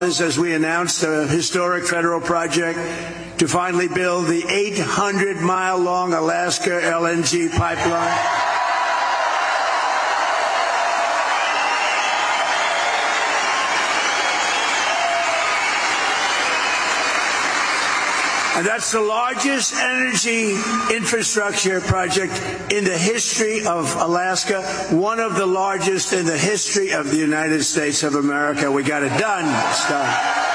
As we announced a historic federal project to finally build the 800-mile-long Alaska LNG pipeline. And that's the largest energy infrastructure project in the history of Alaska, one of the largest in the history of the United States of America. We got it done. It's done.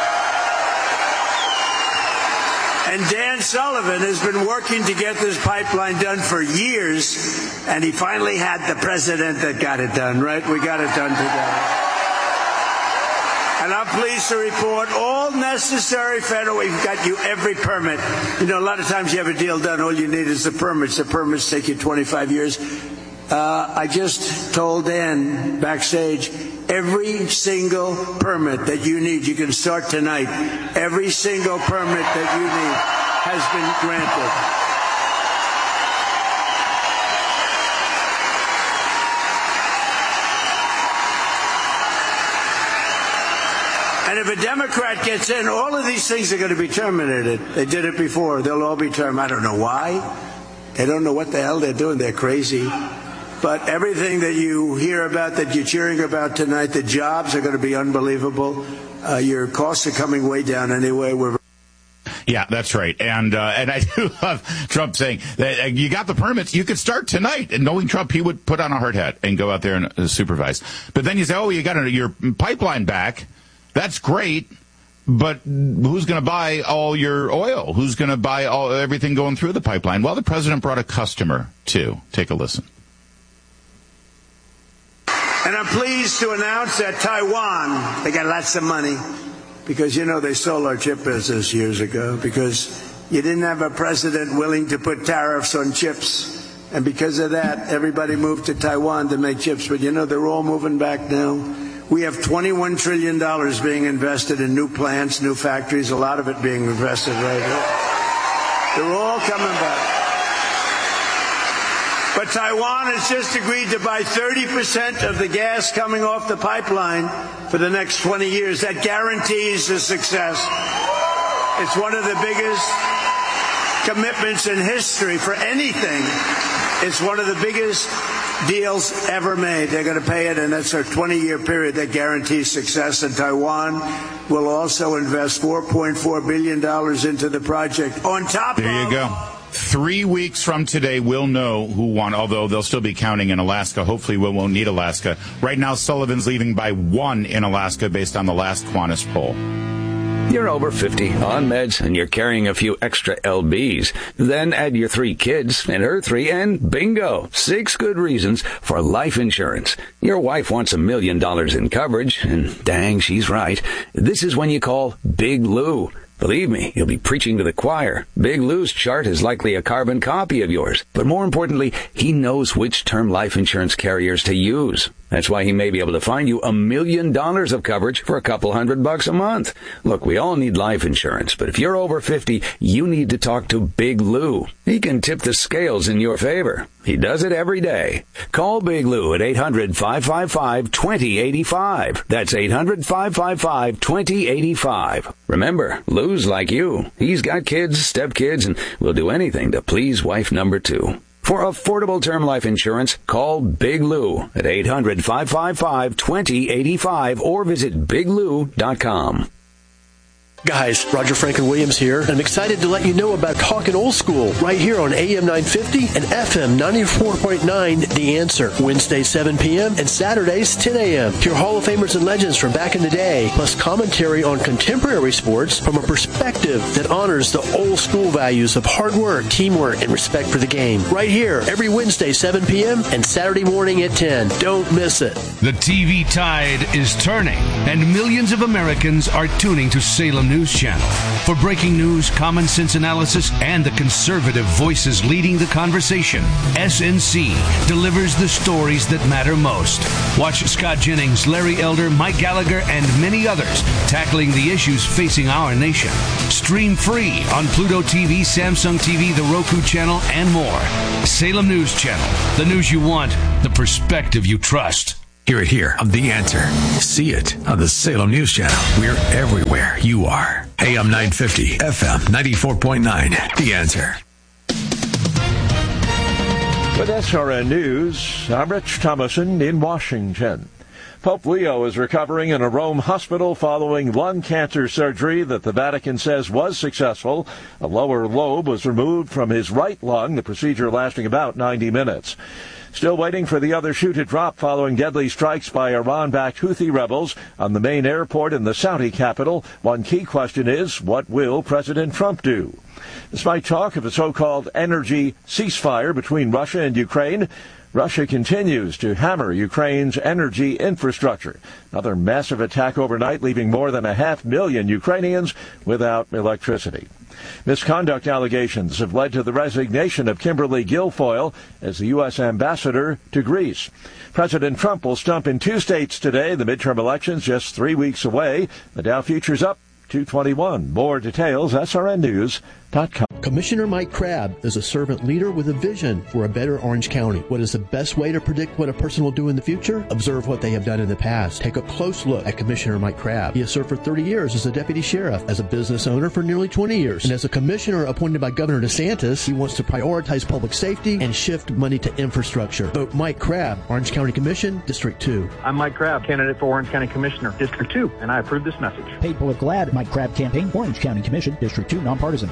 And Dan Sullivan has been working to get this pipeline done for years, and he finally had the president that got it done, right? We got it done today. And I'm pleased to report all necessary federal, we've got you every permit. You know, a lot of times you have a deal done, all you need is the permits. The permits take you 25 years. I just told Dan backstage, every single permit that you need, you can start tonight. Every single permit that you need has been granted. And if a Democrat gets in, all of these things are going to be terminated. They did it before. They'll all be terminated. I don't know why. They don't know what the hell they're doing. They're crazy. But everything that you hear about, that you're cheering about tonight, the jobs are going to be unbelievable. Your costs are coming way down anyway. Yeah, that's right. And I do love Trump saying that you got the permits, you could start tonight. And knowing Trump, he would put on a hard hat and go out there and supervise. But then you say, oh, you got your pipeline back. That's great, but who's going to buy all your oil? Who's going to buy everything going through the pipeline? Well, the president brought a customer, too. Take a listen. And I'm pleased to announce that Taiwan, they got lots of money, because, you know, they stole our chip business years ago, because you didn't have a president willing to put tariffs on chips. And because of that, everybody moved to Taiwan to make chips. But, you know, they're all moving back now. We have $21 trillion being invested in new plants, new factories, a lot of it being invested right here. They're all coming back. But Taiwan has just agreed to buy 30% of the gas coming off the pipeline for the next 20 years. That guarantees the success. It's one of the biggest commitments in history for anything. It's one of the biggest deals ever made. They're going to pay it, and that's a 20-year period that guarantees success. And Taiwan will also invest $4.4 billion into the project. On top there you go. 3 weeks from today, we'll know who won, although they'll still be counting in Alaska. Hopefully we won't need Alaska. Right now, Sullivan's leading by 1 in Alaska based on the last Qantas poll. You're over 50, on meds, and you're carrying a few extra LBs. Then add your 3 kids and her 3, and bingo, 6 good reasons for life insurance. Your wife wants $1 million in coverage, and dang, she's right. This is when you call Big Lou. Believe me, you'll be preaching to the choir. Big Lou's chart is likely a carbon copy of yours. But more importantly, he knows which term life insurance carriers to use. That's why he may be able to find you $1 million of coverage for a couple $100 a month. Look, we all need life insurance, but if you're over 50, you need to talk to Big Lou. He can tip the scales in your favor. He does it every day. Call Big Lou at 800-555-2085. That's 800-555-2085. Remember, Lou's like you. He's got kids, stepkids, and will do anything to please wife number 2. For affordable term life insurance, call Big Lou at 800-555-2085 or visit biglou.com. Guys, Roger Franklin Williams here, and I'm excited to let you know about Talkin' Old School right here on AM 950 and FM 94.9 The Answer. Wednesdays 7 p.m. and Saturdays 10 a.m. Hear Hall of Famers and legends from back in the day, plus commentary on contemporary sports from a perspective that honors the old school values of hard work, teamwork, and respect for the game. Right here, every Wednesday 7 p.m. and Saturday morning at 10. Don't miss it. The TV tide is turning, and millions of Americans are tuning to Salem News Channel for breaking news, common sense analysis, and the conservative voices leading the conversation. SNC delivers the stories that matter most. Watch Scott Jennings, Larry Elder, Mike Gallagher, and many others tackling the issues facing our nation. Stream free on Pluto TV, Samsung TV, the Roku channel, and more. Salem News Channel, the news you want, the perspective you trust. Hear it here on The Answer. See it on the Salem News Channel. We're everywhere you are. AM 950, FM 94.9. The Answer. With SRN News, I'm Rich Thomason in Washington. Pope Leo is recovering in a Rome hospital following lung cancer surgery that the Vatican says was successful. A lower lobe was removed from his right lung, the procedure lasting about 90 minutes. Still waiting for the other shoe to drop following deadly strikes by Iran-backed Houthi rebels on the main airport in the Saudi capital. One key question is, what will President Trump do? Despite talk of a so-called energy ceasefire between Russia and Ukraine, Russia continues to hammer Ukraine's energy infrastructure. Another massive attack overnight, leaving more than 500,000 Ukrainians without electricity. Misconduct allegations have led to the resignation of Kimberly Guilfoyle as the U.S. ambassador to Greece. President Trump will stump in 2 states today, the midterm elections just 3 weeks away. The Dow futures up 221. More details, srnnews.com. Commissioner Mike Crabb is a servant leader with a vision for a better Orange County. What is the best way to predict what a person will do in the future? Observe what they have done in the past. Take a close look at Commissioner Mike Crabb. He has served for 30 years as a deputy sheriff, as a business owner for nearly 20 years, and as a commissioner appointed by Governor DeSantis. He wants to prioritize public safety and shift money to infrastructure. Vote Mike Crabb, Orange County Commission, District 2. I'm Mike Crabb, candidate for Orange County Commissioner, District 2, and I approve this message. Paid political ad, Mike Crabb campaign, Orange County Commission, District 2, nonpartisan.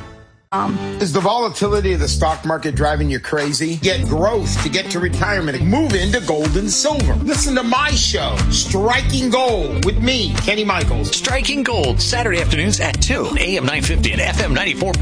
Is the volatility of the stock market driving you crazy? Get growth to get to retirement. Move into gold and silver. Listen to my show, Striking Gold, with me, Kenny Michaels. Striking Gold, Saturday afternoons at 2, AM 950 and FM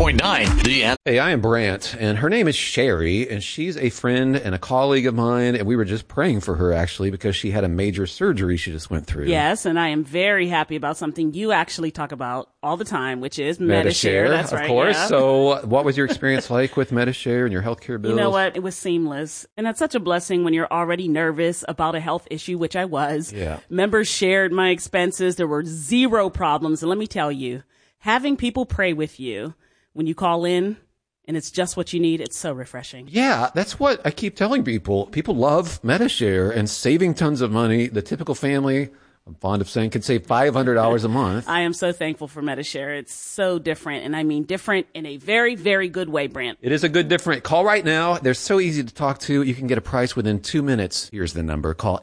94.9. Hey, I am Brant, and her name is Sherry, and she's a friend and a colleague of mine, and we were just praying for her, actually, because she had a major surgery she just went through. Yes, and I am very happy about something you actually talk about all the time, which is Medi-Share. That's right, of course. Yeah. So what was your experience like with Medi-Share and your healthcare bills? You know what? It was seamless. And that's such a blessing when you're already nervous about a health issue, which I was. Yeah. Members shared my expenses. There were zero problems. And let me tell you, having people pray with you when you call in and it's just what you need, it's so refreshing. Yeah, that's what I keep telling people. People love Medi-Share and saving tons of money. The typical family, I'm fond of saying, can save $500 a month. I am so thankful for Medi-Share. It's so different, and I mean different in a very, very good way, Brant. It is a good different. Call right now. They're so easy to talk to. You can get a price within 2 minutes. Here's the number. Call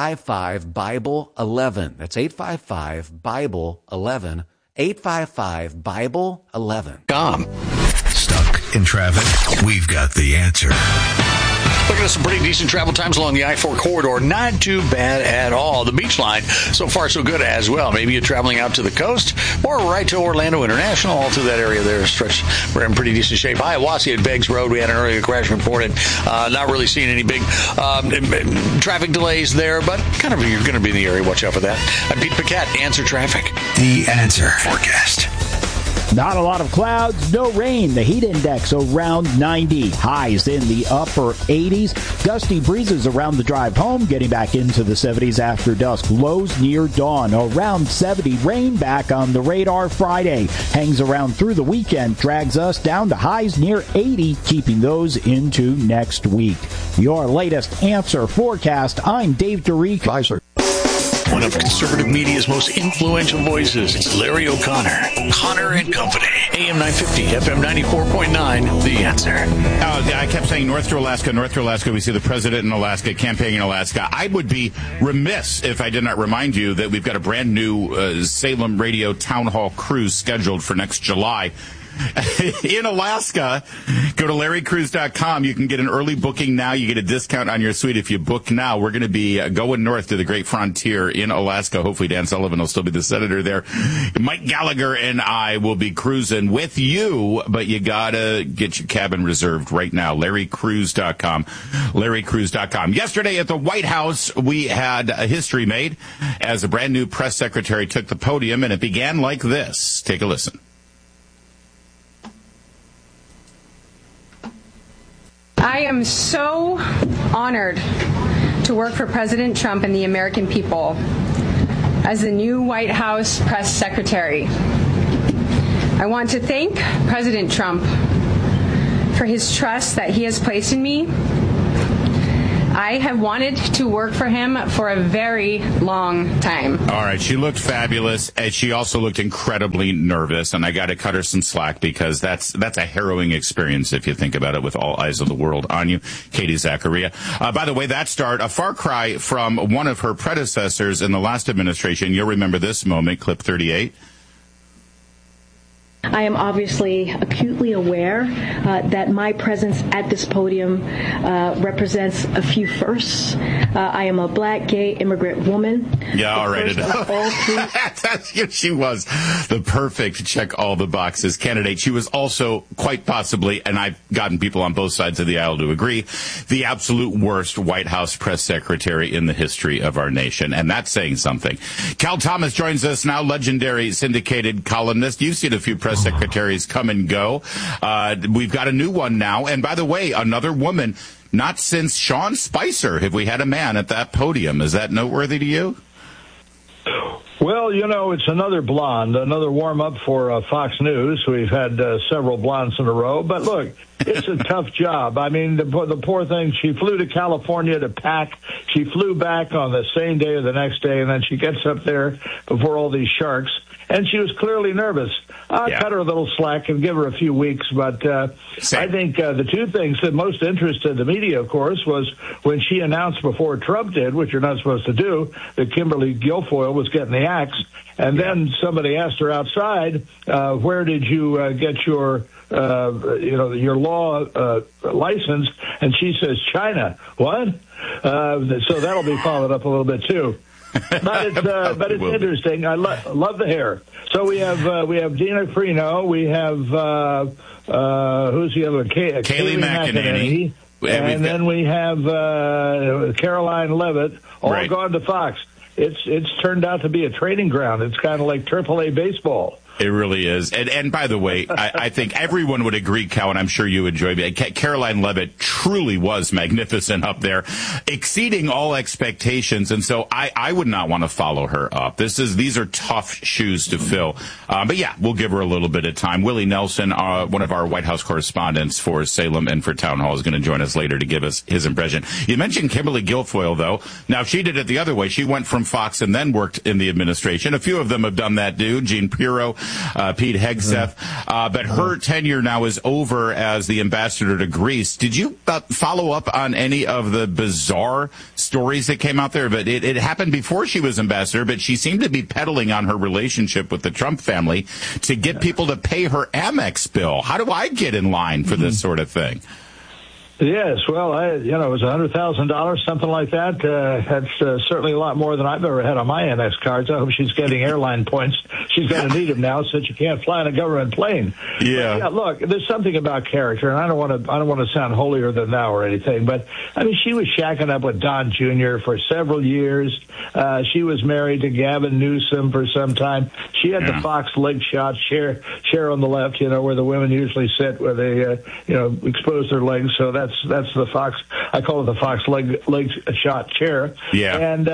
855-BIBLE-11. That's 855-BIBLE-11. 855-BIBLE-11. Stuck in traffic? We've got the answer. Looking at some pretty decent travel times along the I-4 corridor. Not too bad at all. The beach line, so far so good as well. Maybe you're traveling out to the coast or right to Orlando International, all through that area there. Stretch, we're in pretty decent shape. Hiawassee at Beggs Road, we had an earlier crash reported. Not really seeing any big traffic delays there, but kind of you're going to be in the area. Watch out for that. I'm Pete Paquette, Answer Traffic. The Answer Forecast. Not a lot of clouds, no rain. The heat index around 90. Highs in the upper 80s. Gusty breezes around the drive home, getting back into the 70s after dusk. Lows near dawn, around 70. Rain back on the radar Friday. Hangs around through the weekend, drags us down to highs near 80, keeping those into next week. Your latest Answer Forecast. I'm Dave DeReek. Advisor. One of conservative media's most influential voices. It's Larry O'Connor. Connor and Company. AM 950, FM 94.9, The Answer. I kept saying north to Alaska, north to Alaska. We see the president in Alaska, campaigning in Alaska. I would be remiss if I did not remind you that we've got a brand new Salem Radio Town Hall cruise scheduled for next July. In Alaska, go to LarryCruise.com. You can get an early booking now. You get a discount on your suite if you book now. We're going to be going north to the Great Frontier in Alaska. Hopefully Dan Sullivan will still be the senator there. Mike Gallagher and I will be cruising with you, but you got to get your cabin reserved right now. LarryCruise.com. LarryCruise.com. Yesterday at the White House, we had a history made as a brand new press secretary took the podium, and it began like this. Take a listen. I am so honored to work for President Trump and the American people as the new White House press secretary. I want to thank President Trump for his trust that he has placed in me. I have wanted to work for him for a very long time. All right, she looked fabulous, and she also looked incredibly nervous, and I got to cut her some slack because that's a harrowing experience if you think about it, with all eyes of the world on you. Katie Zachariah. By the way, that start, a far cry from one of her predecessors in the last administration. You'll remember this moment, clip 38. I am obviously acutely aware that my presence at this podium represents a few firsts. I am a black, gay, immigrant woman. Yeah, all right. She was the perfect check all the boxes candidate. She was also quite possibly, and I've gotten people on both sides of the aisle to agree, the absolute worst White House press secretary in the history of our nation. And that's saying something. Cal Thomas joins us now, legendary syndicated columnist. You've seen a few press secretaries come and go. We've got a new one now. And by the way, another woman. Not since Sean Spicer have we had a man at that podium. Is that noteworthy to you? Well, it's another blonde, another warm-up for Fox News. We've had several blondes in a row. But look, it's a tough job. I mean, the poor thing, she flew to California to pack. She flew back on the same day or the next day, and then she gets up there before all these sharks. And she was clearly nervous. I'll cut her a little slack and give her a few weeks. But I think the two things that most interested the media, of course, was when she announced before Trump did, which you're not supposed to do, that Kimberly Guilfoyle was getting the axe. And then somebody asked her outside, where did you get your law license? And she says, China. What? So that'll be followed up a little bit, too. But it's interesting. I love the hair. So we have Dina Freno. We have who's the other? Kayleigh McEnany. And then we have Caroline Leavitt, all gone to Fox. It's turned out to be a training ground. It's kind of like AAA baseball. It really is. And by the way, I think everyone would agree, Cal, and I'm sure you enjoyed it. Caroline Leavitt truly was magnificent up there, exceeding all expectations. And so I would not want to follow her up. These are tough shoes to fill. But yeah, we'll give her a little bit of time. Willie Nelson, one of our White House correspondents for Salem and for Town Hall, is going to join us later to give us his impression. You mentioned Kimberly Guilfoyle, though. Now, she did it the other way. She went from Fox and then worked in the administration. A few of them have done that, Jean Pirro, Pete Hegseth, but her tenure now is over as the ambassador to Greece. Did you follow up on any of the bizarre stories that came out there? But it happened before she was ambassador, but she seemed to be peddling on her relationship with the Trump family to get people to pay her Amex bill. How do I get in line for this sort of thing? Yes, well, it was $100,000, something like that. That's certainly a lot more than I've ever had on my Amex cards. I hope she's getting airline points. She's going to need them now since you can't fly in a government plane. Yeah. Look, there's something about character, and I don't want to sound holier than thou or anything, but I mean, she was shacking up with Don Jr. for several years. She was married to Gavin Newsom for some time. She had the Fox leg shot chair on the left, where the women usually sit, where they expose their legs. So that's the Fox. I call it the Fox leg shot chair. Yeah. And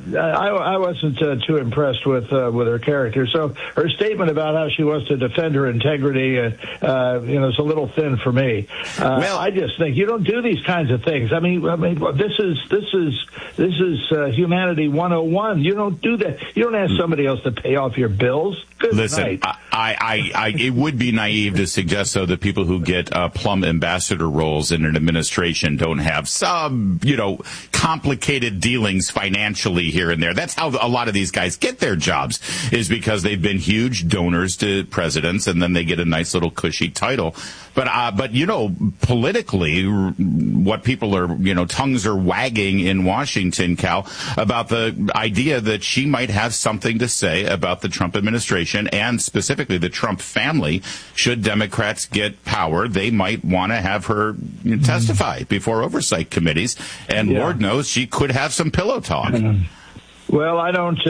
I wasn't too impressed with her character. So her statement about how she wants to defend her integrity, is a little thin for me. I just think you don't do these kinds of things. I mean, this is humanity 101. You don't do that. You don't ask somebody else to pay off your bills. Good Listen, night. It would be naive to suggest, though, that people who get plum ambassador roles in an administration don't have some, complicated dealings financially here and there. That's how a lot of these guys get their jobs, is because they've been huge donors to presidents, and then they get a nice little cushy title. But politically, what people are, tongues are wagging in Washington, Cal, about the idea that she might have something to say about the Trump administration and specifically the Trump family. Should Democrats get power, they might want to have her testify before oversight committees. And Lord knows she could have some pillow talk. Well, I don't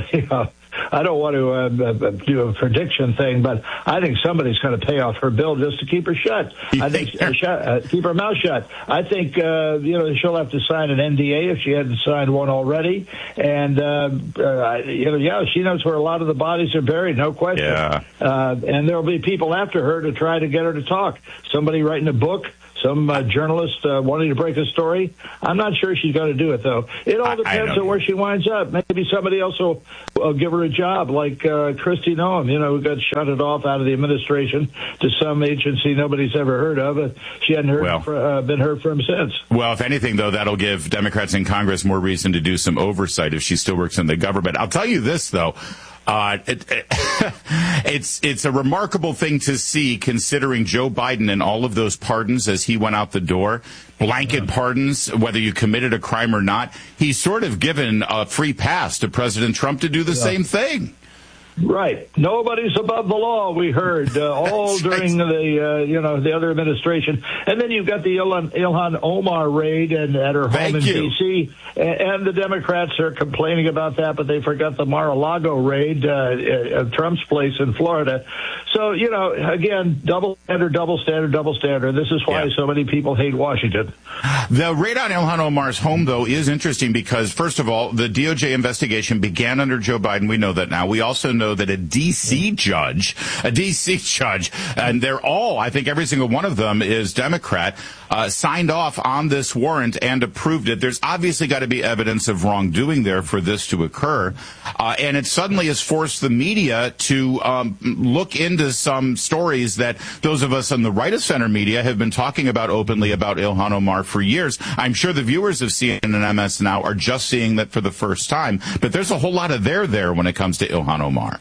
want to do a prediction thing, but I think somebody's going to pay off her bill just to keep her shut. I think keep her mouth shut. I think she'll have to sign an NDA if she hadn't signed one already. And she knows where a lot of the bodies are buried, no question. Yeah. And there'll be people after her to try to get her to talk. Somebody writing a book. Some journalist wanting to break a story. I'm not sure she's going to do it, though. It all depends on where she winds up. Maybe somebody else will give her a job, like Kristi Noem, who got shutted off out of the administration to some agency nobody's ever heard of. She hadn't been heard from since. Well, if anything, though, that'll give Democrats in Congress more reason to do some oversight if she still works in the government. I'll tell you this, though. It's a remarkable thing to see, considering Joe Biden and all of those pardons as he went out the door, blanket pardons, whether you committed a crime or not. He's sort of given a free pass to President Trump to do the same thing. Right. Nobody's above the law, we heard, all during the other administration. And then you've got the Ilhan Omar raid at her home in D.C., and the Democrats are complaining about that, but they forgot the Mar-a-Lago raid at Trump's place in Florida. So, again, double standard. This is why so many people hate Washington. The raid on Ilhan Omar's home, though, is interesting because, first of all, the DOJ investigation began under Joe Biden. We know that now. We also know that a D.C. judge, and they're all, I think every single one of them is Democrat, signed off on this warrant and approved it. There's obviously got to be evidence of wrongdoing there for this to occur. And it suddenly has forced the media to look into some stories that those of us on the right of center media have been talking about openly about Ilhan Omar for years. I'm sure the viewers of CNN and MS Now are just seeing that for the first time. But there's a whole lot of there when it comes to Ilhan Omar.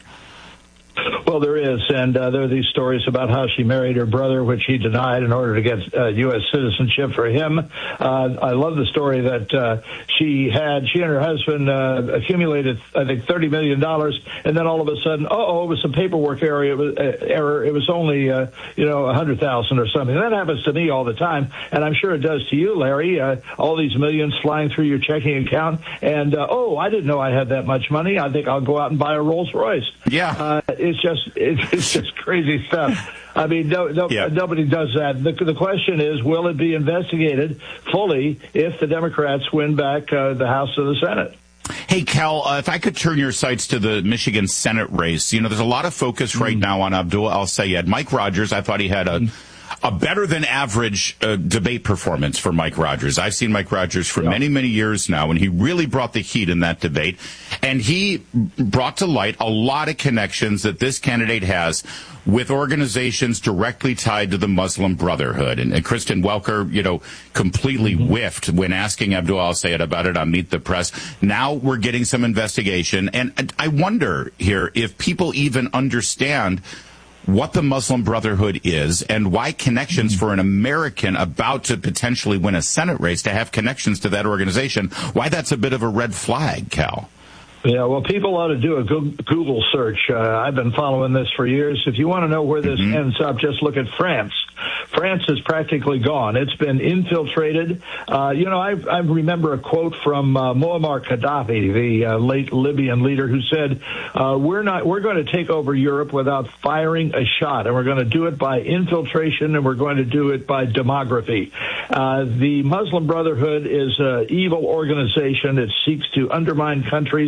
Well, there is, and there are these stories about how she married her brother, which he denied in order to get U.S. citizenship for him. I love the story that she and her husband accumulated, I think, $30 million, and then all of a sudden, it was some paperwork error. It was only, $100,000 or something. That happens to me all the time, and I'm sure it does to you, Larry. All these millions flying through your checking account, and I didn't know I had that much money. I think I'll go out and buy a Rolls Royce. Yeah. It's just crazy stuff. I mean, nobody does that. The question is, will it be investigated fully if the Democrats win back the House or the Senate? Hey, Cal, if I could turn your sights to the Michigan Senate race. There's a lot of focus right now on Abdul El-Sayed. Mike Rogers, I thought he had a better than average debate performance for Mike Rogers. I've seen Mike Rogers for many, many years now, and he really brought the heat in that debate. And he brought to light a lot of connections that this candidate has with organizations directly tied to the Muslim Brotherhood. And Kristen Welker, completely whiffed when asking Abdul El-Sayed about it on Meet the Press. Now we're getting some investigation. And I wonder here if people even understand what the Muslim Brotherhood is and why connections for an American about to potentially win a Senate race to have connections to that organization, why that's a bit of a red flag, Cal. Yeah, well, people ought to do a Google search. I've been following this for years. If you want to know where this ends up, just look at France. France is practically gone. It's been infiltrated. I remember a quote from Muammar Gaddafi, the late Libyan leader, who said, we're going to take over Europe without firing a shot, and we're going to do it by infiltration, and we're going to do it by demography. The Muslim Brotherhood is an evil organization. It seeks to undermine countries.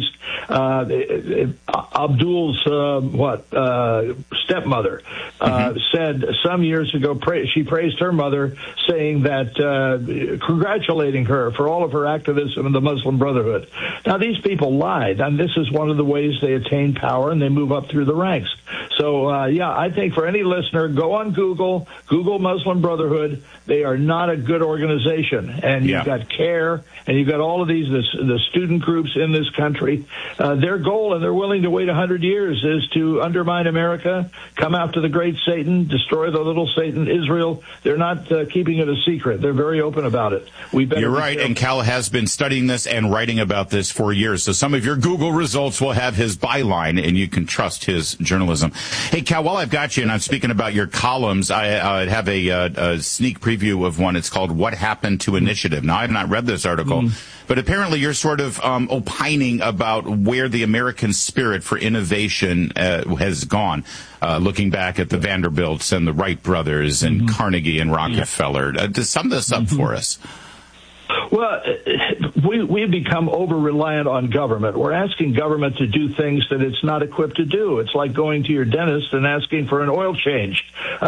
Abdul's stepmother said some years ago, she praised her mother, saying that congratulating her for all of her activism in the Muslim Brotherhood. Now, these people lied, and this is one of the ways they attain power, and they move up through the ranks. So, I think for any listener, go on Google Muslim Brotherhood. They are not a good organization, and you've got CARE, and you've got all of these, the student groups in this country. Their goal, and they're willing to wait 100 years, is to undermine America, come after the great Satan, destroy the little Satan, Israel. They're not keeping it a secret. They're very open about it. You're right, and Cal has been studying this and writing about this for years. So some of your Google results will have his byline, and you can trust his journalism. Hey, Cal, while I've got you, and I'm speaking about your columns, I have a sneak preview of one. It's called What Happened to Initiative. Now, I have not read this article, but apparently you're sort of opining about where the American spirit for innovation has gone, looking back at the Vanderbilts and the Wright brothers and Carnegie and Rockefeller. To sum this up for us. Well, we've become over-reliant on government. We're asking government to do things that it's not equipped to do. It's like going to your dentist and asking for an oil change.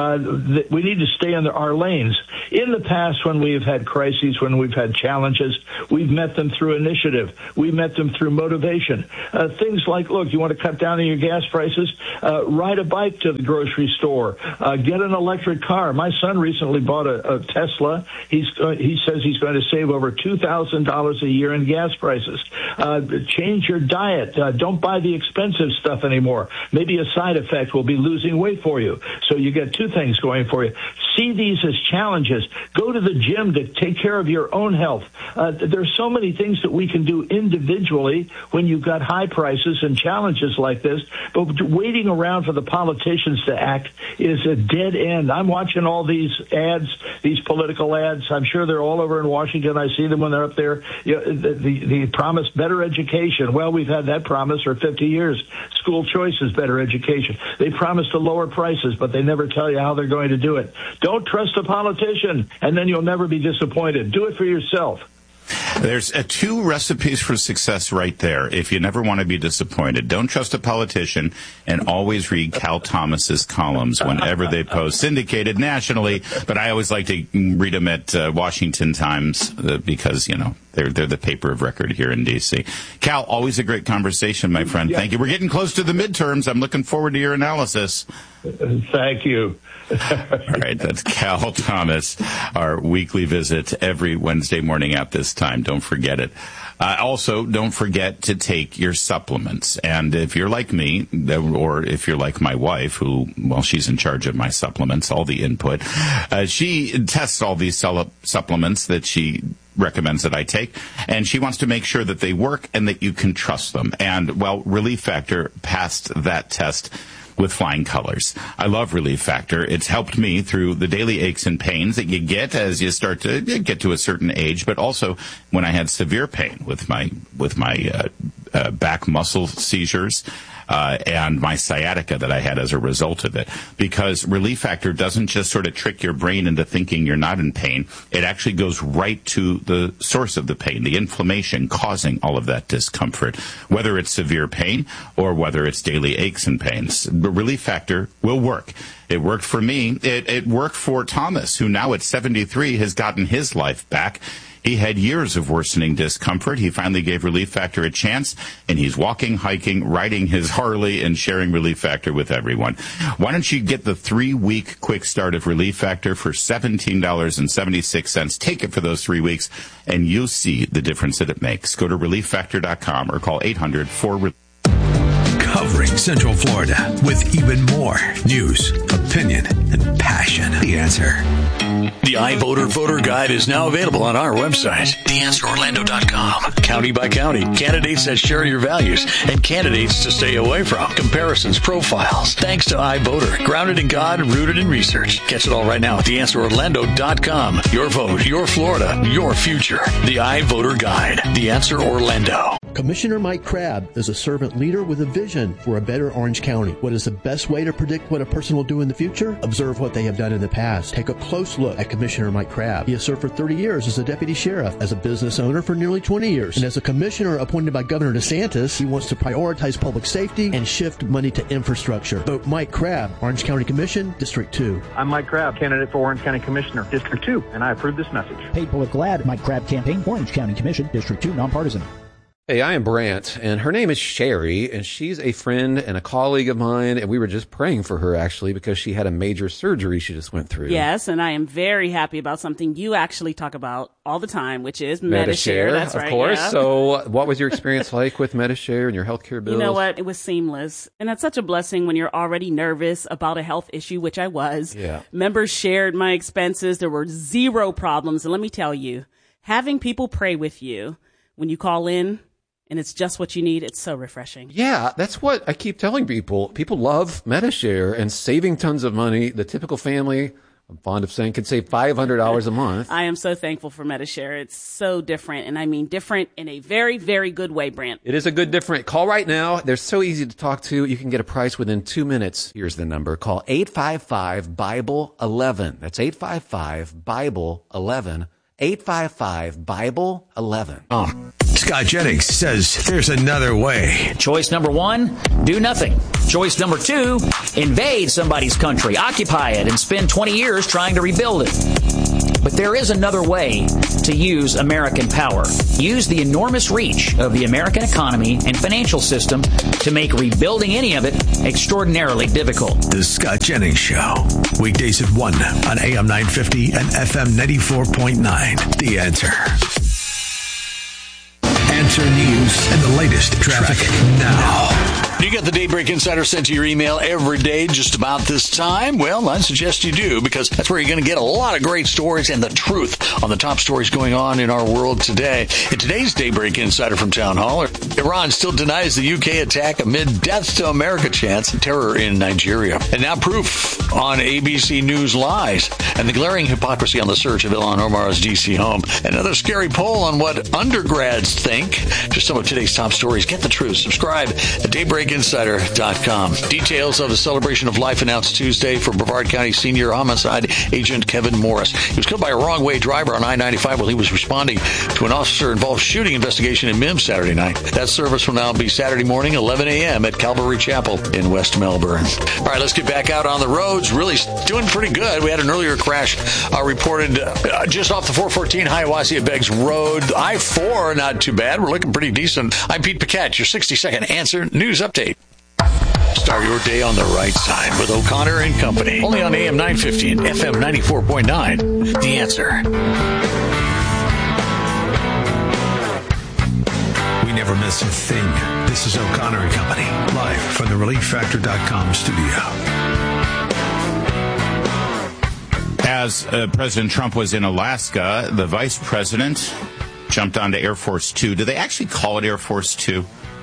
We need to stay in our lanes. In the past, when we've had crises, when we've had challenges, we've met them through initiative. We met them through motivation. Things like, look, you want to cut down on your gas prices? Ride a bike to the grocery store. Get an electric car. My son recently bought a Tesla. He says he's going to save over $2,000 a year in gas prices. Change your diet. Don't buy the expensive stuff anymore. Maybe a side effect will be losing weight for you. So you get two things going for you. See these as challenges. Go to the gym to take care of your own health. There's so many things that we can do individually when you've got high prices and challenges like this. But waiting around for the politicians to act is a dead end. I'm watching all these ads, these political ads. I'm sure they're all over in Washington. I see them when they're up there. They promise better education. Well, we've had that promise for 50 years. School choice is better education. They promise to lower prices, but they never tell you how they're going to do it. Don't trust a politician, and then you'll never be disappointed. Do it for yourself. There's two recipes for success right there. If you never want to be disappointed, don't trust a politician, and always read Cal Thomas's columns whenever they post, syndicated nationally. But I always like to read them at Washington Times because, you know, they're the paper of record here in D.C. Cal, always a great conversation, my friend. Thank you. We're getting close to the midterms. I'm looking forward to your analysis. Thank you. All right, that's Cal Thomas, our weekly visit every Wednesday morning at this time. Don't forget it. Also, don't forget to take your supplements. And if you're like me, or if you're like my wife, who, well, she's in charge of my supplements, all the input, she tests all these supplements that she recommends that I take, and she wants to make sure that they work and that you can trust them. And, well, Relief Factor passed that test with flying colors. I love Relief Factor. It's helped me through the daily aches and pains that you get as you start to get to a certain age, but also when I had severe pain with my back muscle seizures and my sciatica that I had as a result of it. Because Relief Factor doesn't just sort of trick your brain into thinking you're not in pain. It actually goes right to the source of the pain, the inflammation causing all of that discomfort, whether it's severe pain or whether it's daily aches and pains. The Relief Factor will work. It worked for me. It worked for Thomas, who now at 73 has gotten his life back. He had years of worsening discomfort. He finally gave Relief Factor a chance, and he's walking, hiking, riding his Harley, and sharing Relief Factor with everyone. Why don't you get the 3-week quick start of Relief Factor for $17.76. Take it for those 3 weeks, and you'll see the difference that it makes. Go to ReliefFactor.com or call 800-4RELIEF. Covering Central Florida with even more news, opinion, and passion. The Answer. The iVoter Voter Guide is now available on our website, theanswerorlando.com. County by county, candidates that share your values and candidates to stay away from. Comparisons, profiles. Thanks to iVoter. Grounded in God, rooted in research. Catch it all right now at theanswerorlando.com. Your vote, your Florida, your future. The iVoter Guide. The Answer Orlando. Commissioner Mike Crabb is a servant leader with a vision for a better Orange County. What is the best way to predict what a person will do in the future? Observe what they have done in the past. Take a close look at Commissioner Mike Crabb. He has served for 30 years as a deputy sheriff, as a business owner for nearly 20 years, and as a commissioner appointed by Governor DeSantis. He wants to prioritize public safety and shift money to infrastructure. Vote Mike Crabb, Orange County Commission, District 2. I'm Mike Crabb, candidate for Orange County Commissioner, District 2, and I approve this message. Paid political ad, Mike Crabb campaign, Orange County Commission, District 2, nonpartisan. Hey, I am Brant, and her name is Sherry, and she's a friend and a colleague of mine, and we were just praying for her, actually, because she had a major surgery she just went through. Yes, and I am very happy about something you actually talk about all the time, which is Medi-Share. That's right, of course. Yeah. So what was your experience like with Medi-Share and your healthcare bills? You know what? It was seamless. And that's such a blessing when you're already nervous about a health issue, which I was. Yeah. Members shared my expenses. There were zero problems. And let me tell you, having people pray with you when you call in, and it's just what you need, it's so refreshing. Yeah, that's what I keep telling people. People love Medi-Share and saving tons of money. The typical family, I'm fond of saying, could save $500 a month. I am so thankful for Medi-Share. It's so different, and I mean different in a very, very good way, Brant. It is a good different. Call right now. They're so easy to talk to. You can get a price within 2 minutes. Here's the number. Call 855-BIBLE-11. That's 855-BIBLE-11. 855-BIBLE-11. Scott Jennings says there's another way. Choice number 1, do nothing. Choice number 2, invade somebody's country, occupy it, and spend 20 years trying to rebuild it. But there is another way to use American power. Use the enormous reach of the American economy and financial system to make rebuilding any of it extraordinarily difficult. The Scott Jennings Show. Weekdays at 1 on AM 950 and FM 94.9. The Answer. Answer News and the latest traffic now. You get the Daybreak Insider sent to your email every day just about this time? Well, I suggest you do, because that's where you're going to get a lot of great stories and the truth on the top stories going on in our world today. In today's Daybreak Insider from Town Hall, Iran still denies the UK attack amid deaths to America chants, terror in Nigeria. And now proof on ABC News lies and the glaring hypocrisy on the search of Ilhan Omar's D.C. home. Another scary poll on what undergrads think. Just some of today's top stories. Get the truth. Subscribe at DaybreakInsider.com. Details of the celebration of life announced Tuesday for Brevard County senior homicide agent Kevin Morris. He was killed by a wrong-way driver on I-95 while he was responding to an officer-involved shooting investigation in Mims Saturday night. That service will now be Saturday morning, 11 a.m. at Calvary Chapel in West Melbourne. All right, let's get back out on the roads. Really doing pretty good. We had an earlier crash reported just off the 414 Hiawassee at Beggs Road. I-4, not too bad. We're looking pretty decent. I'm Pete Paquette, your 60-second Answer News Update. Start your day on the right side with O'Connor and Company. Only on AM 950 and FM 94.9. The Answer. We never miss a thing. This is O'Connor and Company, live from the ReliefFactor.com studio. As President Trump was in Alaska, the vice president jumped onto Air Force Two. Do they actually call it Air Force Two?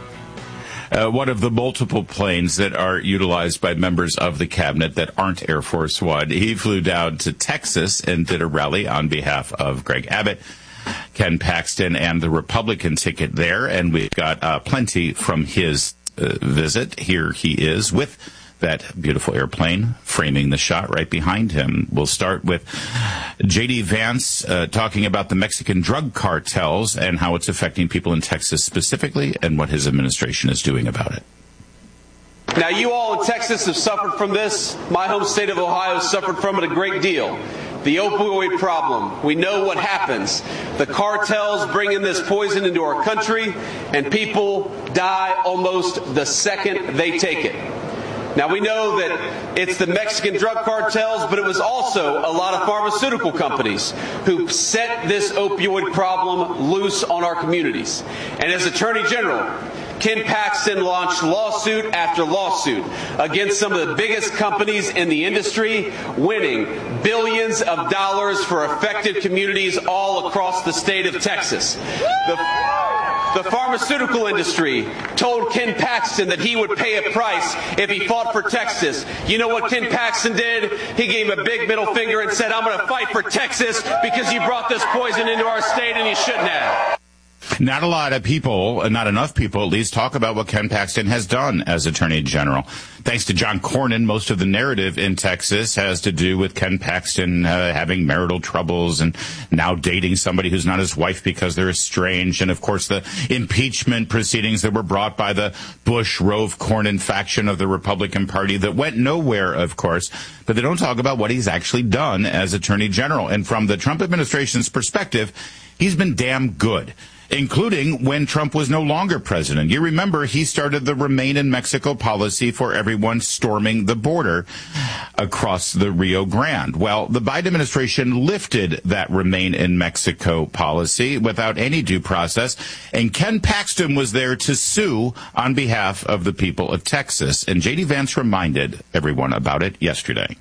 One of the multiple planes that are utilized by members of the cabinet that aren't Air Force One. He flew down to Texas and did a rally on behalf of Greg Abbott, Ken Paxton, and the Republican ticket there. And we've got plenty from his visit. Here he is with that beautiful airplane framing the shot right behind him. We'll start with J.D. Vance talking about the Mexican drug cartels and how it's affecting people in Texas specifically and what his administration is doing about it. Now, you all in Texas have suffered from this. My home state of Ohio has suffered from it a great deal. The opioid problem. We know what happens. The cartels bring in this poison into our country, and people die almost the second they take it. Now, we know that it's the Mexican drug cartels, but it was also a lot of pharmaceutical companies who set this opioid problem loose on our communities. And as Attorney General, Ken Paxton launched lawsuit after lawsuit against some of the biggest companies in the industry, winning billions of dollars for affected communities all across the state of Texas. The pharmaceutical industry told Ken Paxton that he would pay a price if he fought for Texas. You know what Ken Paxton did? He gave a big middle finger and said, I'm going to fight for Texas because you brought this poison into our state and you shouldn't have. Not a lot of people, not enough people at least, talk about what Ken Paxton has done as Attorney General. Thanks to John Cornyn, most of the narrative in Texas has to do with Ken Paxton having marital troubles and now dating somebody who's not his wife because they're estranged. And, of course, the impeachment proceedings that were brought by the Bush-Rove-Cornyn faction of the Republican Party that went nowhere, of course. But they don't talk about what he's actually done as Attorney General. And from the Trump administration's perspective, he's been damn good, including when Trump was no longer president. You remember he started the Remain in Mexico policy for everyone storming the border across the Rio Grande. Well, the Biden administration lifted that Remain in Mexico policy without any due process, and Ken Paxton was there to sue on behalf of the people of Texas. And J.D. Vance reminded everyone about it yesterday.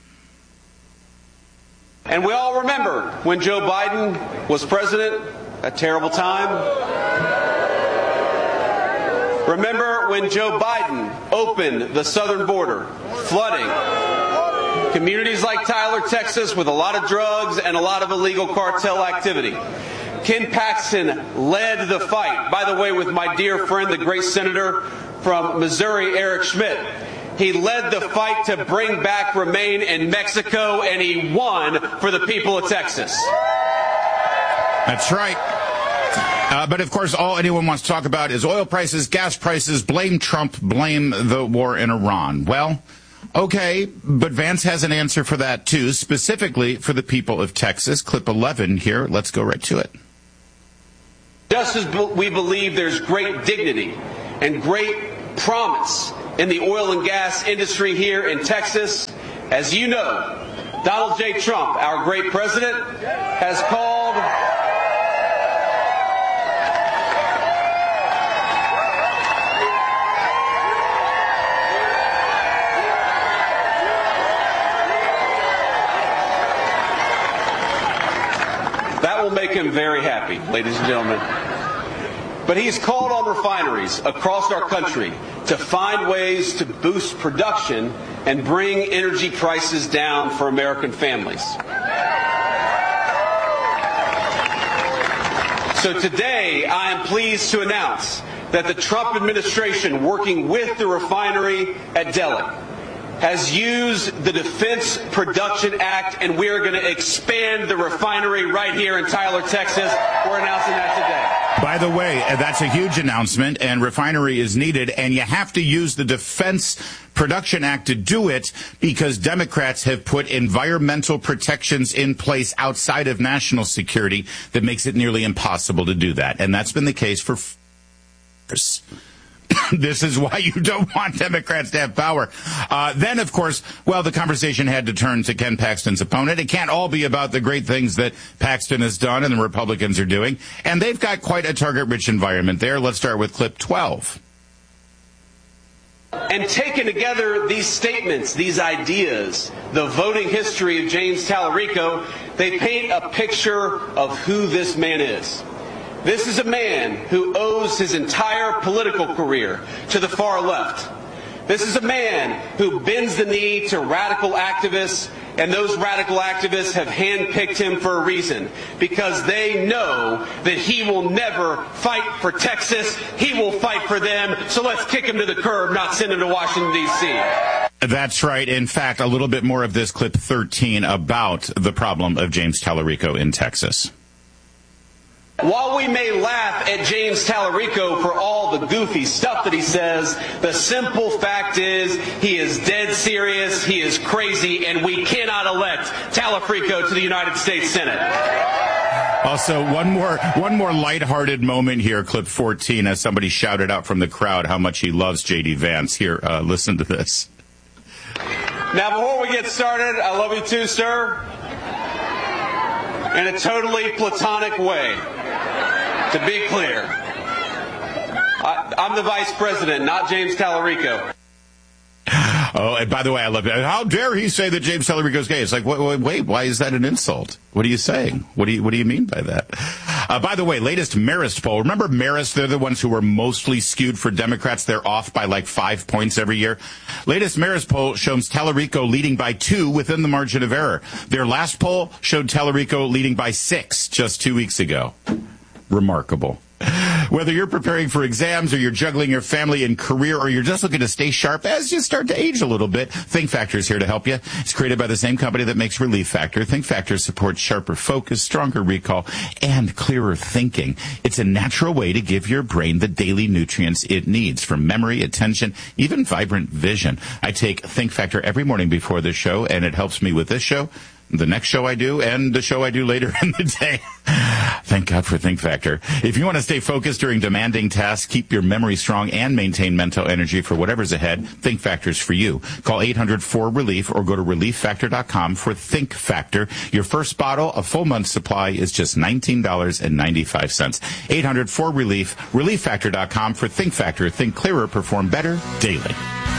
And we all remember when Joe Biden was president, a terrible time. Remember when Joe Biden opened the southern border, flooding communities like Tyler, Texas, with a lot of drugs and a lot of illegal cartel activity. Ken Paxton led the fight, by the way, with my dear friend, the great senator from Missouri, Eric Schmidt. He led the fight to bring back Remain in Mexico, and he won for the people of Texas. That's right. But, of course, all anyone wants to talk about is oil prices, gas prices, blame Trump, blame the war in Iran. Well, okay, but Vance has an answer for that, too, specifically for the people of Texas. Clip 11 here. Let's go right to it. Just as we believe there's great dignity and great promise in the oil and gas industry here in Texas, as you know, Donald J. Trump, our great president, has called that will make him very happy, ladies and gentlemen. But he's called on refineries across our country to find ways to boost production and bring energy prices down for American families. So today, I am pleased to announce that the Trump administration, working with the refinery at Delek, has used the Defense Production Act, and we're going to expand the refinery right here in Tyler, Texas. We're announcing that today. By the way, that's a huge announcement, and refinery is needed, and you have to use the Defense Production Act to do it because Democrats have put environmental protections in place outside of national security that makes it nearly impossible to do that. And that's been the case for years. This is why you don't want Democrats to have power. Then, of course, well, the conversation had to turn to Ken Paxton's opponent. It can't all be about the great things that Paxton has done and the Republicans are doing. And they've got quite a target-rich environment there. Let's start with clip 12. And taken together, these statements, these ideas, the voting history of James Tallarico, they paint a picture of who this man is. This is a man who owes his entire political career to the far left. This is a man who bends the knee to radical activists, and those radical activists have handpicked him for a reason, because they know that he will never fight for Texas. He will fight for them. So let's kick him to the curb, not send him to Washington, D.C. That's right. In fact, a little bit more of this clip 13 about the problem of James Tallarico in Texas. While we may laugh at James Tallarico for all the goofy stuff that he says, the simple fact is he is dead serious, he is crazy, and we cannot elect Tallarico to the United States Senate. Also, one more lighthearted moment here, clip 14, as somebody shouted out from the crowd how much he loves J.D. Vance. Here, listen to this. Now, before we get started, I love you too, sir, in a totally platonic way. To be clear, I'm the vice president, not James Tallarico. Oh, and by the way, I love it. How dare he say that James Tallarico is gay? It's like, wait, why is that an insult? What are you saying? What do you mean by that? By the way, latest Marist poll. Remember Marist? They're the ones who were mostly skewed for Democrats. They're off by like 5 points every year. Latest Marist poll shows Tallarico leading by 2 within the margin of error. Their last poll showed Tallarico leading by 6 just 2 weeks ago. Remarkable. Whether you're preparing for exams or you're juggling your family and career or you're just looking to stay sharp as you start to age a little bit, Think Factor is here to help you. It's created by the same company that makes Relief Factor. Think Factor supports sharper focus, stronger recall, and clearer thinking. It's a natural way to give your brain the daily nutrients it needs for memory, attention, even vibrant vision. I take Think Factor every morning before this show, and it helps me with this show, the next show I do, and the show I do later in the day. Thank God for Think Factor. If you want to stay focused during demanding tasks, keep your memory strong, and maintain mental energy for whatever's ahead, Think Factor's for you. Call 800-4RELIEF or go to ReliefFactor.com for Think Factor. Your first bottle, a full month's supply, is just $19.95. 800-4RELIEF, ReliefFactor.com for Think Factor. Think clearer, perform better daily.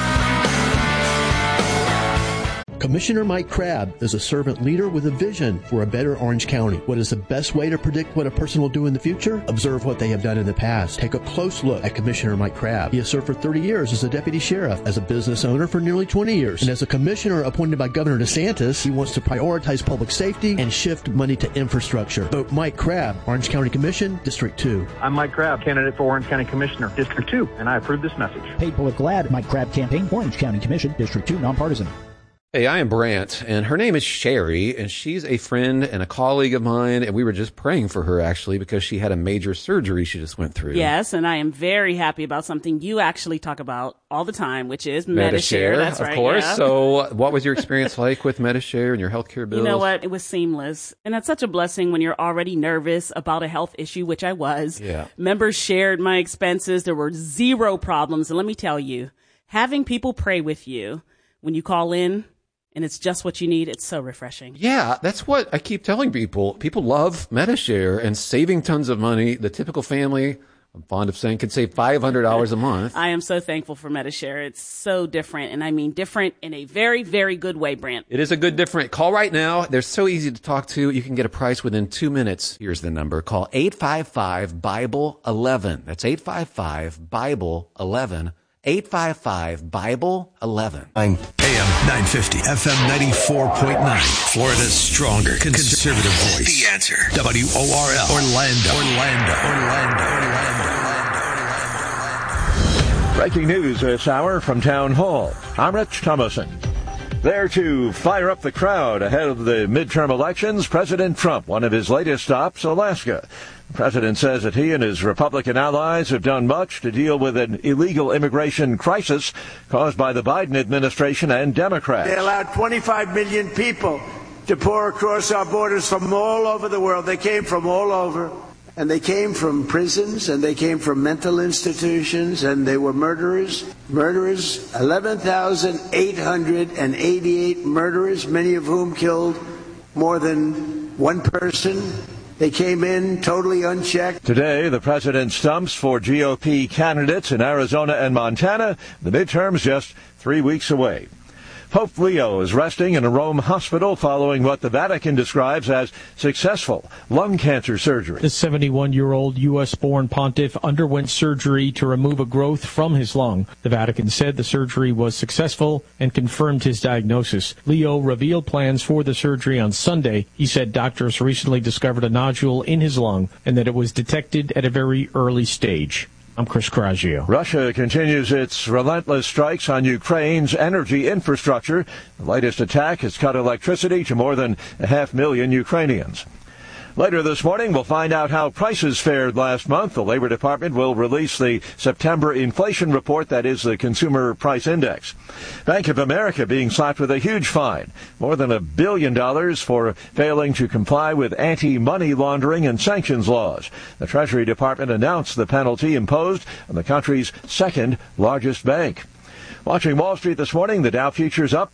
Commissioner Mike Crabb is a servant leader with a vision for a better Orange County. What is the best way to predict what a person will do in the future? Observe what they have done in the past. Take a close look at Commissioner Mike Crabb. He has served for 30 years as a deputy sheriff, as a business owner for nearly 20 years, and as a commissioner appointed by Governor DeSantis. He wants to prioritize public safety and shift money to infrastructure. Vote Mike Crabb, Orange County Commission, District 2. I'm Mike Crabb, candidate for Orange County Commissioner, District 2, and I approve this message. Paid political ad, Mike Crabb campaign, Orange County Commission, District 2, nonpartisan. Hey, I am Brant, and her name is Sherry, and she's a friend and a colleague of mine, and we were just praying for her, actually, because she had a major surgery she just went through. Yes, and I am very happy about something you actually talk about all the time, which is Medi-Share. That's right. Of course. Yeah. So what was your experience like with Medi-Share and your healthcare bills? You know what? It was seamless. And that's such a blessing when you're already nervous about a health issue, which I was. Yeah. Members shared my expenses. There were zero problems. And let me tell you, having people pray with you when you call in, and it's just what you need, it's so refreshing. Yeah, that's what I keep telling people. People love Medi-Share and saving tons of money. The typical family, I'm fond of saying, can save $500 a month. I am so thankful for Medi-Share. It's so different, and I mean different in a very, very good way, Brant. It is a good different. Call right now. They're so easy to talk to. You can get a price within 2 minutes. Here's the number. Call 855-BIBLE-11. That's 855-BIBLE-11. 855-BIBLE-11. AM 950, FM 94.9. Florida's stronger conservative voice. The Answer. WORL. Orlando. Breaking news this hour from Town Hall. I'm Rich Thomason. There to fire up the crowd ahead of the midterm elections, President Trump, one of his latest stops, Alaska. The president says that he and his Republican allies have done much to deal with an illegal immigration crisis caused by the Biden administration and Democrats. They allowed 25 million people to pour across our borders from all over the world. They came from all over. And they came from prisons, and they came from mental institutions, and they were murderers. 11,888 murderers, many of whom killed more than one person. They came in totally unchecked. Today, the president stumps for GOP candidates in Arizona and Montana. The midterms just 3 weeks away. Pope Leo is resting in a Rome hospital following what the Vatican describes as successful lung cancer surgery. The 71-year-old U.S.-born pontiff underwent surgery to remove a growth from his lung. The Vatican said the surgery was successful and confirmed his diagnosis. Leo revealed plans for the surgery on Sunday. He said doctors recently discovered a nodule in his lung and that it was detected at a very early stage. I'm Chris Coraggio. Russia continues its relentless strikes on Ukraine's energy infrastructure. The latest attack has cut electricity to more than 500,000 Ukrainians. Later this morning, we'll find out how prices fared last month. The Labor Department will release the September inflation report, that is the Consumer Price Index. Bank of America being slapped with a huge fine, more than $1 billion for failing to comply with anti-money laundering and sanctions laws. The Treasury Department announced the penalty imposed on the country's second largest bank. Watching Wall Street this morning, the Dow futures up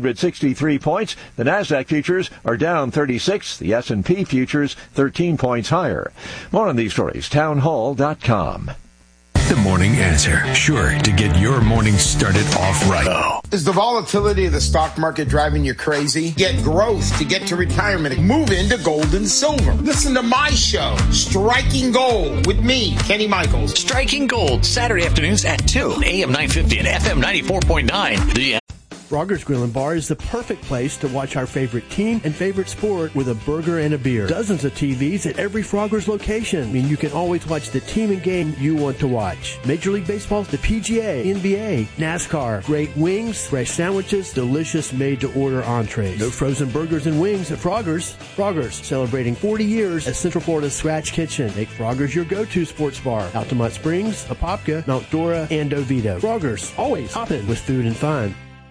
163 points. The Nasdaq futures are down 36. The S&P futures 13 points higher. More on these stories, townhall.com. The Morning Answer. Sure to get your morning started off right. Is the volatility of the stock market driving you crazy? Get growth to get to retirement. Move into gold and silver. Listen to my show, Striking Gold, with me, Kenny Michaels. Striking Gold, Saturday afternoons at 2, AM 950 and FM 94.9. The Frogger's Grill and Bar is the perfect place to watch our favorite team and favorite sport with a burger and a beer. Dozens of TVs at every Frogger's location. I mean, you can always watch the team and game you want to watch. Major League Baseball, the PGA, NBA, NASCAR, great wings, fresh sandwiches, delicious made-to-order entrees. No frozen burgers and wings at Frogger's. Frogger's, celebrating 40 years as Central Florida's Scratch Kitchen. Make Frogger's your go-to sports bar. Altamont Springs, Apopka, Mount Dora, and Oviedo. Frogger's, always hopping with food and fun.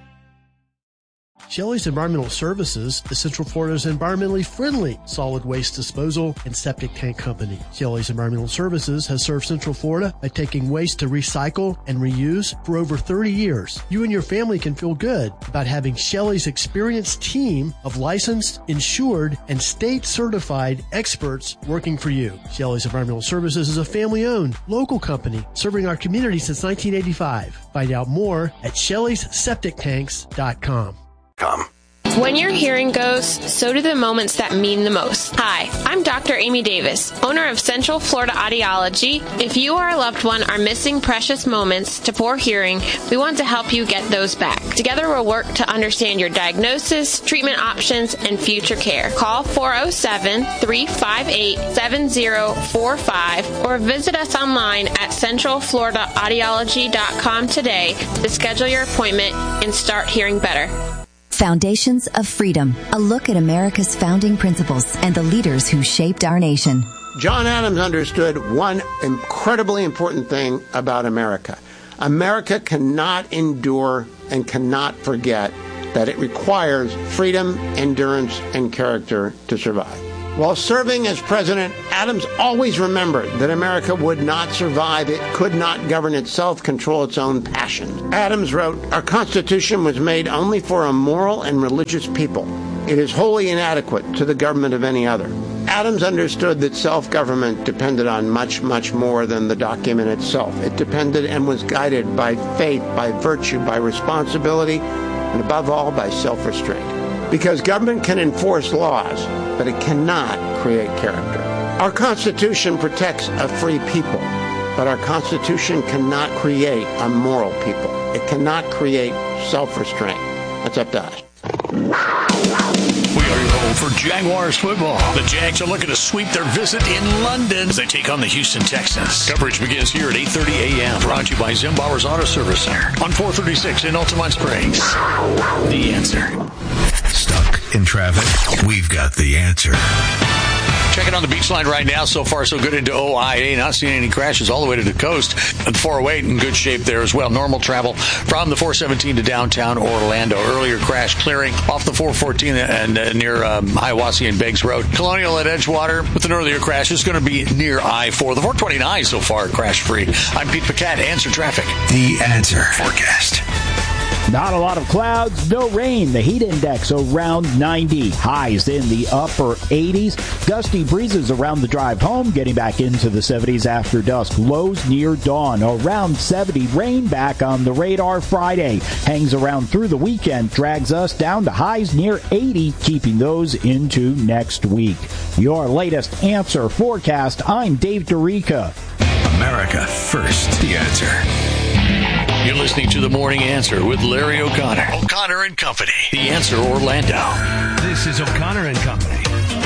Shelley's Environmental Services is Central Florida's environmentally friendly solid waste disposal and septic tank company. Shelley's Environmental Services has served Central Florida by taking waste to recycle and reuse for over 30 years. You and your family can feel good about having Shelley's experienced team of licensed, insured, and state-certified experts working for you. Shelley's Environmental Services is a family-owned, local company serving our community since 1985. Find out more at Shelley'sSepticTanks.com. When your hearing goes, so do the moments that mean the most. Hi, I'm Dr. Amy Davis, owner of Central Florida Audiology. If you or a loved one are missing precious moments to poor hearing, we want to help you get those back. Together we'll work to understand your diagnosis, treatment options, and future care. Call 407-358-7045 or visit us online at centralfloridaaudiology.com today to schedule your appointment and start hearing better. Foundations of Freedom, a look at America's founding principles and the leaders who shaped our nation. John Adams understood one incredibly important thing about America. America cannot endure and cannot forget that it requires freedom, endurance, and character to survive. While serving as president, Adams always remembered that America would not survive. It could not govern itself, control its own passions. Adams wrote, "Our Constitution was made only for a moral and religious people. It is wholly inadequate to the government of any other." Adams understood that self-government depended on much, much more than the document itself. It depended and was guided by faith, by virtue, by responsibility, and above all, by self-restraint. Because government can enforce laws, but it cannot create character. Our Constitution protects a free people, but our Constitution cannot create a moral people. It cannot create self-restraint. That's up to us. We are your home for Jaguars football. The Jags are looking to sweep their visit in London as they take on the Houston Texans. Coverage begins here at 8:30 a.m. Brought to you by Zimbauer's Auto Service Center on 436 in Altamont Springs. The Answer. Stuck in traffic? We've got the answer. Checking on the beach line right now. So far, so good into OIA. Not seeing any crashes all the way to the coast. And 408 in good shape there as well. Normal travel from the 417 to downtown Orlando. Earlier crash clearing off the 414 and near Hiawassee and Beggs Road. Colonial at Edgewater with an earlier crash is going to be near I-4. The 429 so far crash free. I'm Pete Paquette. Answer Traffic. The Answer forecast. Not a lot of clouds, no rain. The heat index around 90. Highs in the upper 80s. Gusty breezes around the drive home, getting back into the 70s after dusk. Lows near dawn, around 70. Rain back on the radar Friday. Hangs around through the weekend, drags us down to highs near 80, keeping those into next week. Your latest Answer forecast. I'm Dave DeRica. America first. The Answer. You're listening to The Morning Answer with Larry O'Connor. O'Connor and Company. The Answer Orlando. This is O'Connor and Company.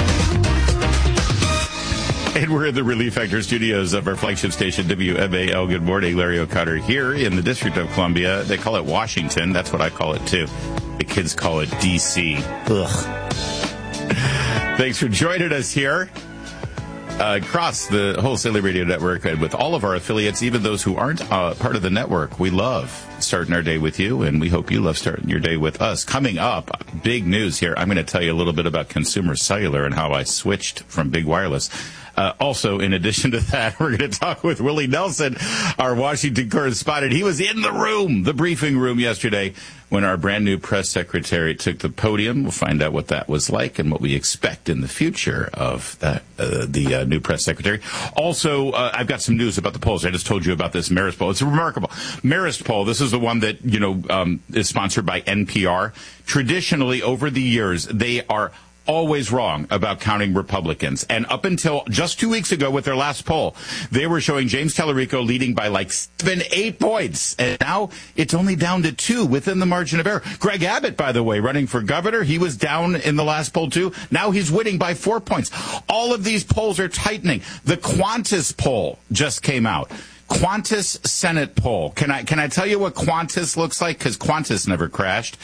And we're in the Relief Factor studios of our flagship station, WMAL. Good morning, Larry O'Connor here in the District of Columbia. They call it Washington. That's what I call it, too. The kids call it D.C. Ugh. Thanks for joining us here. Across the Wholesaler Radio Network and with all of our affiliates, even those who aren't part of the network, we love starting our day with you, and we hope you love starting your day with us. Coming up, big news here. I'm going to tell you a little bit about Consumer Cellular and how I switched from big wireless. Also, in addition to that, we're going to talk with Willie Nelson, our Washington correspondent. He was in the room, the briefing room yesterday, when our brand new press secretary took the podium. We'll find out what that was like and what we expect in the future of that, the new press secretary. Also, I've got some news about the polls. I just told you about this Marist poll. It's remarkable. Marist poll, this is the one that, is sponsored by NPR. Traditionally, over the years, they are always wrong about counting Republicans. And up until just 2 weeks ago with their last poll, they were showing James Tallarico leading by like 7-8 points. And now it's only down to 2 within the margin of error. Greg Abbott, by the way, running for governor, he was down in the last poll too. Now he's winning by 4 points. All of these polls are tightening. The Qantas poll just came out. Qantas Senate poll. Can I tell you what Qantas looks like? Because Qantas never crashed.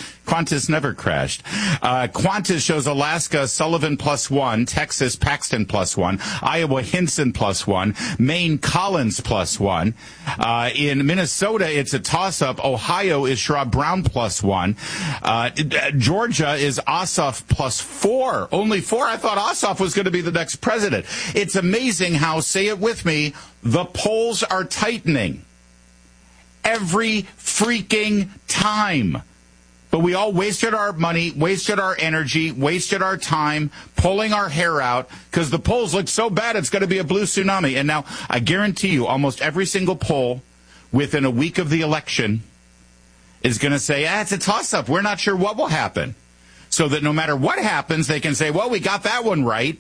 Qantas shows Alaska Sullivan +1, Texas Paxton +1, Iowa Hinson +1, Maine Collins +1. In Minnesota, it's a toss-up. Ohio is Sherrod Brown +1. Georgia is Ossoff +4. Only 4. I thought Ossoff was going to be the next president. It's amazing how, say it with me, the polls are tightening every freaking time. But we all wasted our money, wasted our energy, wasted our time, pulling our hair out because the polls look so bad it's going to be a blue tsunami. And now I guarantee you almost every single poll within a week of the election is going to say, it's a toss-up. We're not sure what will happen. So that no matter what happens, they can say, well, we got that one right.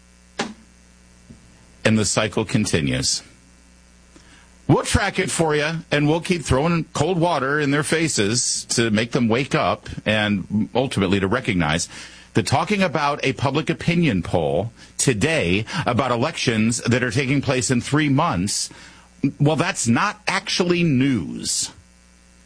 And the cycle continues. We'll track it for you, and we'll keep throwing cold water in their faces to make them wake up and ultimately to recognize that talking about a public opinion poll today about elections that are taking place in 3 months, well, that's not actually news.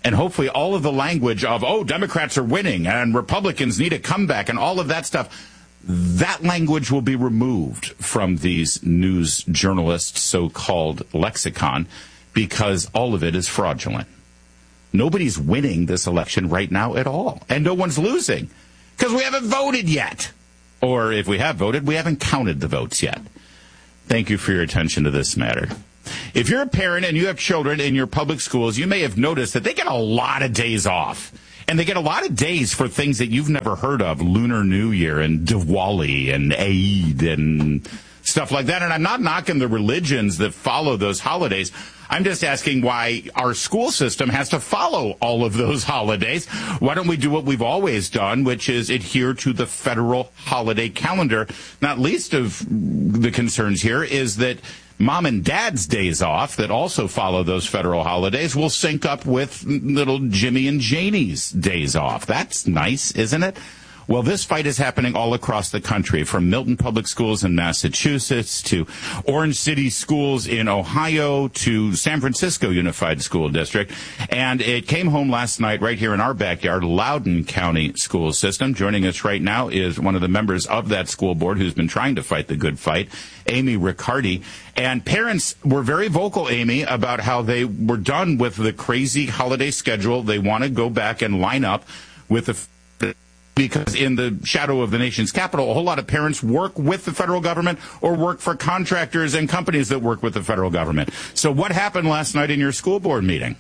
And hopefully all of the language of, Democrats are winning and Republicans need a comeback and all of that stuff, that language will be removed from these news journalists' so-called lexicon because all of it is fraudulent. Nobody's winning this election right now at all. And no one's losing because we haven't voted yet. Or if we have voted, we haven't counted the votes yet. Thank you for your attention to this matter. If you're a parent and you have children in your public schools, you may have noticed that they get a lot of days off. And they get a lot of days for things that you've never heard of, Lunar New Year and Diwali and Eid and stuff like that. And I'm not knocking the religions that follow those holidays. I'm just asking why our school system has to follow all of those holidays. Why don't we do what we've always done, which is adhere to the federal holiday calendar? Not least of the concerns here is that Mom and Dad's days off that also follow those federal holidays will sync up with little Jimmy and Janie's days off. That's nice, isn't it? Well, this fight is happening all across the country, from Milton Public Schools in Massachusetts to Orange City Schools in Ohio to San Francisco Unified School District. And it came home last night right here in our backyard, Loudoun County School System. Joining us right now is one of the members of that school board who's been trying to fight the good fight, Amy Riccardi. And parents were very vocal, Amy, about how they were done with the crazy holiday schedule. They want to go back and line up with the because in the shadow of the nation's capital, a whole lot of parents work with the federal government or work for contractors and companies that work with the federal government. So what happened last night in your school board meeting?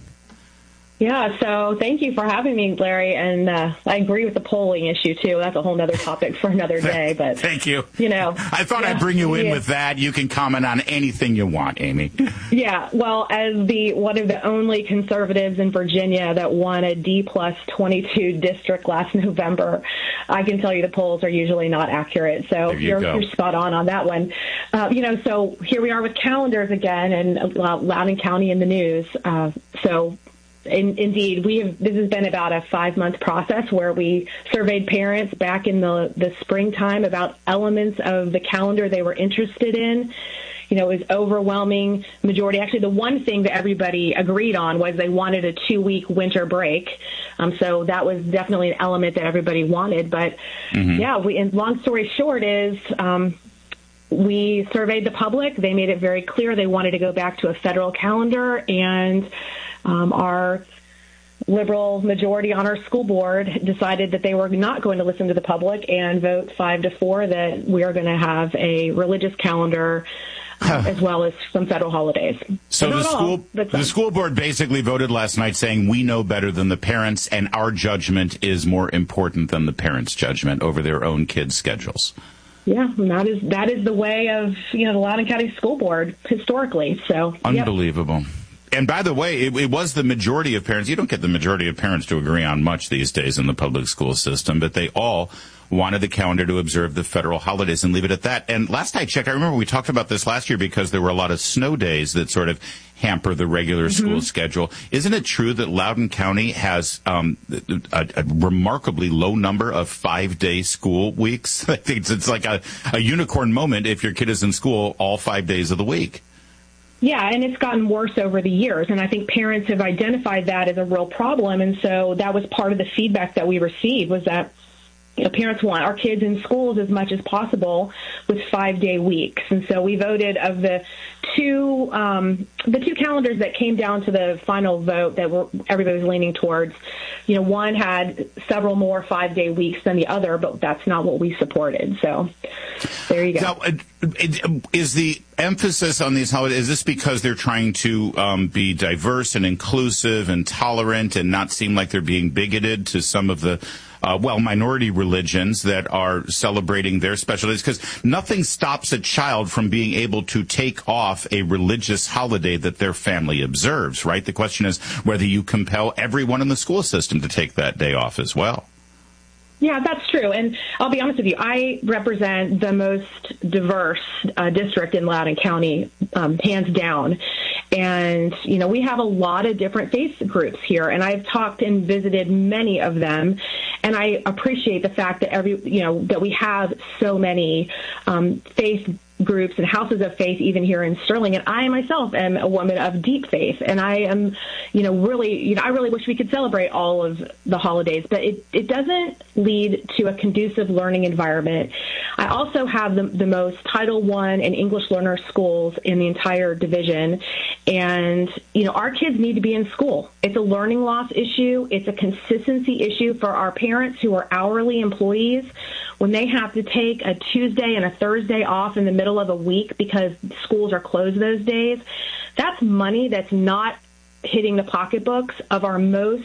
Yeah, so thank you for having me, Larry. And I agree with the polling issue, too. That's a whole other topic for another day. But thank you. I thought I'd bring you in with that. You can comment on anything you want, Amy. Yeah, well, as one of the only conservatives in Virginia that won a D+22 district last November, I can tell you the polls are usually not accurate. So you're spot on that one. So here we are with calendars again, and Loudoun County in the news. Indeed, this has been about a 5-month process where we surveyed parents back in the springtime about elements of the calendar they were interested in. It was overwhelming majority. Actually, the one thing that everybody agreed on was they wanted a 2-week winter break. So that was definitely an element that everybody wanted. But and long story short is, we surveyed the public. They made it very clear they wanted to go back to a federal calendar, and our liberal majority on our school board decided that they were not going to listen to the public and vote 5-4 that we are going to have a religious calendar as well as some federal holidays. So the school board basically voted last night saying we know better than the parents and our judgment is more important than the parents' judgment over their own kids' schedules. Yeah, and that is the way of the Loudoun County School Board historically. So unbelievable. Yep. And by the way, it was the majority of parents. You don't get the majority of parents to agree on much these days in the public school system, but they all wanted the calendar to observe the federal holidays and leave it at that. And last I checked, I remember we talked about this last year because there were a lot of snow days that sort of hamper the regular school schedule. Isn't it true that Loudoun County has a remarkably low number of 5-day school weeks? I think it's like a unicorn moment if your kid is in school all 5 days of the week. Yeah, and it's gotten worse over the years, and I think parents have identified that as a real problem, and so that was part of the feedback that we received was that parents want our kids in schools as much as possible with 5-day weeks. And so we voted of the two calendars that came down to the final vote that everybody was leaning towards. One had several more 5-day weeks than the other, but that's not what we supported. So there you go. Now, is the emphasis on these holidays, is this because they're trying to be diverse and inclusive and tolerant and not seem like they're being bigoted to some of the minority religions that are celebrating their special days? Because nothing stops a child from being able to take off a religious holiday that their family observes, right? The question is whether you compel everyone in the school system to take that day off as well. Yeah, that's true. And I'll be honest with you, I represent the most diverse district in Loudoun County, hands down. And, we have a lot of different faith groups here, and I've talked and visited many of them. And I appreciate the fact that that we have so many faith groups and houses of faith even here in Sterling, and I myself am a woman of deep faith, and I am, really, I really wish we could celebrate all of the holidays, but it doesn't lead to a conducive learning environment. I also have the most Title I and English learner schools in the entire division, and, our kids need to be in school. It's a learning loss issue. It's a consistency issue for our parents who are hourly employees. When they have to take a Tuesday and a Thursday off in the middle of a week because schools are closed those days, that's money that's not hitting the pocketbooks of our most,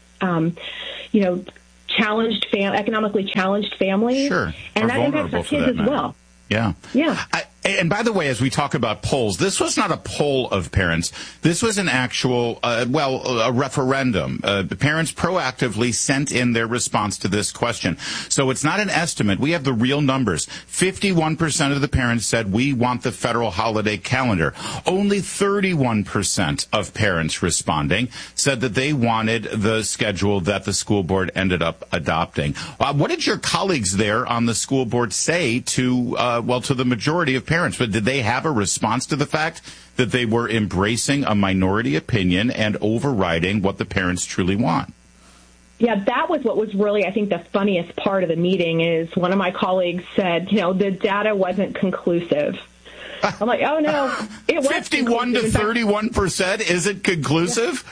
economically challenged families. Sure. And that impacts our kids as well. Yeah. Yeah. And by the way, as we talk about polls, this was not a poll of parents. This was an actual, a referendum. The parents proactively sent in their response to this question. So it's not an estimate. We have the real numbers. 51% of the parents said we want the federal holiday calendar. Only 31% of parents responding said that they wanted the schedule that the school board ended up adopting. What did your colleagues there on the school board say to the majority of parents? But did they have a response to the fact that they were embracing a minority opinion and overriding what the parents truly want? Yeah, that was what was really, I think, the funniest part of the meeting is one of my colleagues said, the data wasn't conclusive. I'm like, oh, no, it was 51 to 31% isn't conclusive?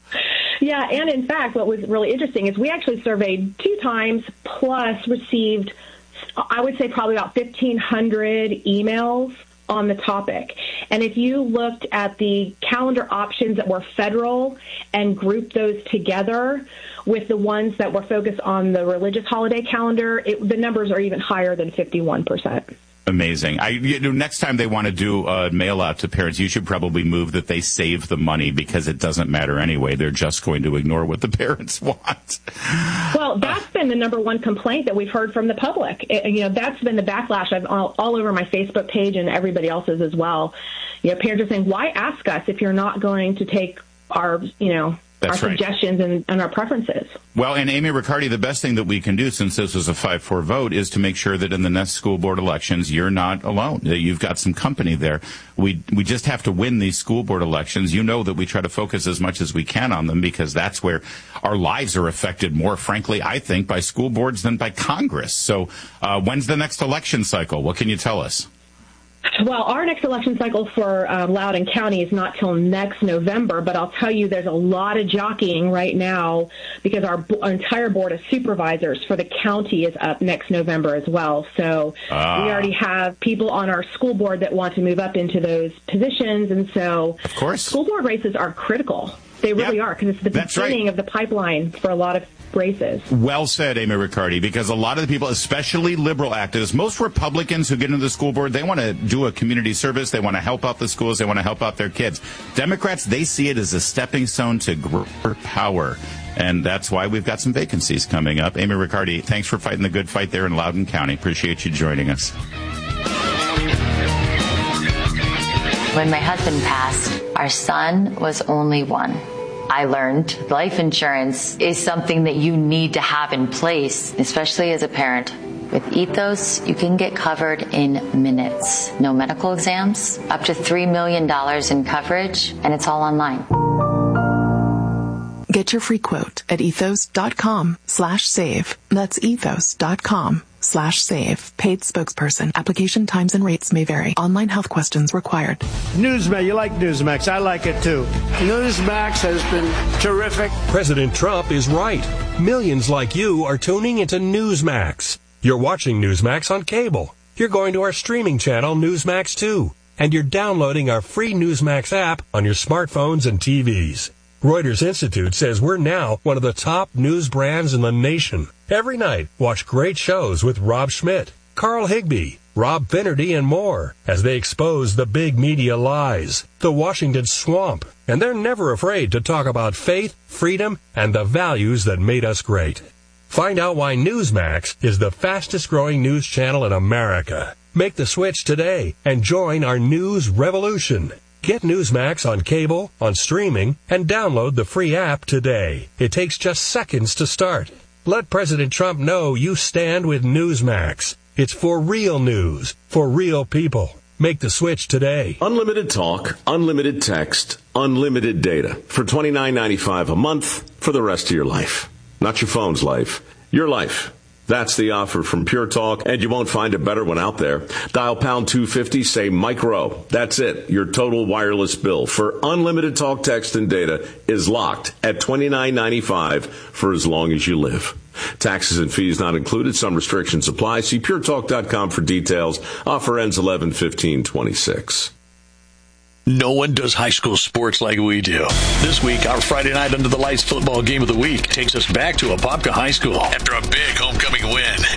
Yeah, and in fact, what was really interesting is we actually surveyed 2 times plus received, I would say, probably about 1,500 emails on the topic. And if you looked at the calendar options that were federal and grouped those together with the ones that were focused on the religious holiday calendar, the numbers are even higher than 51%. Amazing. Next time they want to do a mail out to parents, you should probably move that they save the money because it doesn't matter anyway. They're just going to ignore what the parents want. Well, that's been the number one complaint that we've heard from the public. That's been the backlash. I've all over my Facebook page and everybody else's as well. Parents are saying, why ask us if you're not going to take our, That's our right. suggestions and our preferences. Well, and Amy Riccardi, the best thing that we can do, since this was a 5-4 vote, is to make sure that in the next school board elections, you're not alone, that you've got some company there. We just have to win these school board elections. You know that we try to focus as much as we can on them because that's where our lives are affected more, frankly, I think, by school boards than by Congress. So when's the next election cycle? What can you tell us? Well, our next election cycle for Loudoun County is not till next November, but I'll tell you there's a lot of jockeying right now because our entire board of supervisors for the county is up next November as well. So we already have people on our school board that want to move up into those positions, and so of course, school board races are critical. They really are, because it's the beginning of the pipeline for a lot of races. Well said, Amy Riccardi, because a lot of the people, especially liberal activists, most Republicans who get into the school board, they want to do a community service. They want to help out the schools. They want to help out their kids. Democrats, they see it as a stepping stone to greater power. And that's why we've got some vacancies coming up. Amy Riccardi, thanks for fighting the good fight there in Loudoun County. Appreciate you joining us. When my husband passed, our son was only 1. I learned life insurance is something that you need to have in place, especially as a parent. With Ethos, you can get covered in minutes. No medical exams, up to $3 million in coverage, and it's all online. Get your free quote at ethos.com/save. That's ethos.com/save. Paid spokesperson. Application times and rates may vary. Online health questions required. Newsmax, you like Newsmax. I like it too. Newsmax has been terrific. President Trump is right. Millions like you are tuning into Newsmax. You're watching Newsmax on cable. You're going to our streaming channel, Newsmax 2. And you're downloading our free Newsmax app on your smartphones and TVs. Reuters Institute says we're now one of the top news brands in the nation. Every night, watch great shows with Rob Schmidt, Carl Higbie, Rob Finnerty, and more as they expose the big media lies, the Washington swamp, and they're never afraid to talk about faith, freedom, and the values that made us great. Find out why Newsmax is the fastest-growing news channel in America. Make the switch today and join our news revolution. Get Newsmax on cable, on streaming, and download the free app today. It takes just seconds to start. Let President Trump know you stand with Newsmax. It's for real news, for real people. Make the switch today. Unlimited talk, unlimited text, unlimited data for $29.95 a month for the rest of your life. Not your phone's life, your life. That's the offer from Pure Talk, and you won't find a better one out there. Dial pound 250, say micro. That's it. Your total wireless bill for unlimited talk, text, and data is locked at $29.95 for as long as you live. Taxes and fees not included. Some restrictions apply. See puretalk.com for details. Offer ends 11/15/26. No one does high school sports like we do. This week, our Friday night under the lights football game of the week takes us back to Apopka High School. After a big homecoming win,